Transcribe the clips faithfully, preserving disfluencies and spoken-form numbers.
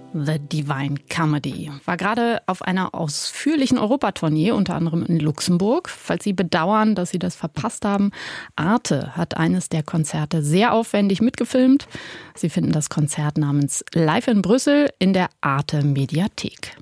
The Divine Comedy war gerade auf einer ausführlichen Europatournee, unter anderem in Luxemburg. Falls Sie bedauern, dass Sie das verpasst haben, Arte hat eines der Konzerte sehr aufwendig mitgefilmt. Sie finden das Konzert namens Live in Brüssel in der Arte Mediathek.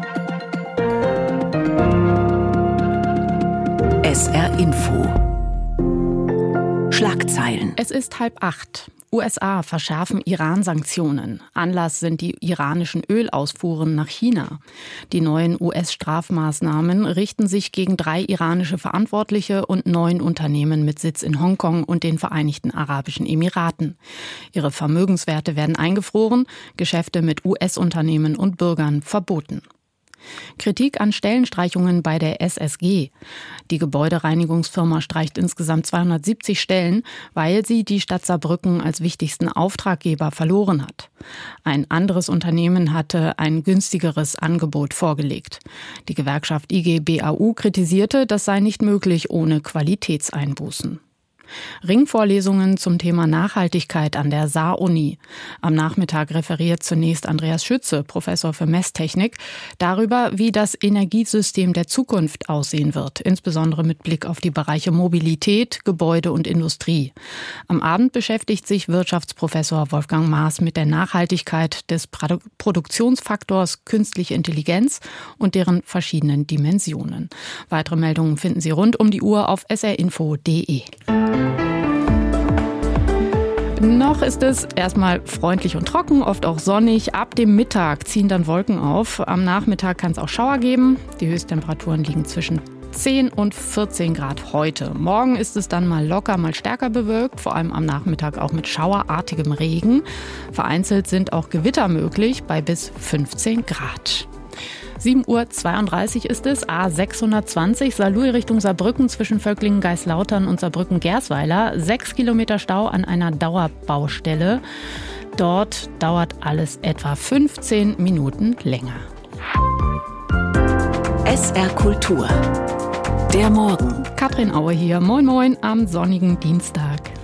S R Info. Schlagzeilen. Es ist halb acht. U S A verschärfen Iran-Sanktionen. Anlass sind die iranischen Ölausfuhren nach China. Die neuen U S-Strafmaßnahmen richten sich gegen drei iranische Verantwortliche und neun Unternehmen mit Sitz in Hongkong und den Vereinigten Arabischen Emiraten. Ihre Vermögenswerte werden eingefroren, Geschäfte mit U S-Unternehmen und Bürgern verboten. Kritik an Stellenstreichungen bei der S S G. Die Gebäudereinigungsfirma streicht insgesamt zweihundertsiebzig Stellen, weil sie die Stadt Saarbrücken als wichtigsten Auftraggeber verloren hat. Ein anderes Unternehmen hatte ein günstigeres Angebot vorgelegt. Die Gewerkschaft I G B A U kritisierte, das sei nicht möglich ohne Qualitätseinbußen. Ringvorlesungen zum Thema Nachhaltigkeit an der Saar-Uni. Am Nachmittag referiert zunächst Andreas Schütze, Professor für Messtechnik, darüber, wie das Energiesystem der Zukunft aussehen wird, insbesondere mit Blick auf die Bereiche Mobilität, Gebäude und Industrie. Am Abend beschäftigt sich Wirtschaftsprofessor Wolfgang Maaß mit der Nachhaltigkeit des Produ- Produktionsfaktors künstliche Intelligenz und deren verschiedenen Dimensionen. Weitere Meldungen finden Sie rund um die Uhr auf s r info punkt d e. Noch ist es erstmal freundlich und trocken, oft auch sonnig. Ab dem Mittag ziehen dann Wolken auf. Am Nachmittag kann es auch Schauer geben. Die Höchsttemperaturen liegen zwischen zehn und vierzehn Grad heute. Morgen ist es dann mal locker, mal stärker bewölkt, vor allem am Nachmittag auch mit schauerartigem Regen. Vereinzelt sind auch Gewitter möglich bei bis fünfzehn Grad. sieben Uhr zweiunddreißig ist es, A sechshundertzwanzig, Saarlouis Richtung Saarbrücken zwischen Völklingen-Geislautern und Saarbrücken-Gersweiler. Sechs Kilometer Stau an einer Dauerbaustelle. Dort dauert alles etwa fünfzehn Minuten länger. S R Kultur. Der Morgen. Katrin Aue hier. Moin Moin am sonnigen Dienstag.